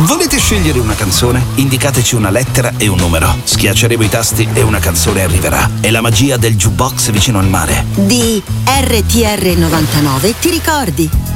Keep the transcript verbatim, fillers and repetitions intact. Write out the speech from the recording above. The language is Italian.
Volete scegliere una canzone? Indicateci una lettera e un numero. Schiacceremo i tasti e una canzone arriverà. È la magia del jukebox vicino al mare. Di R T R novantanove, ti ricordi?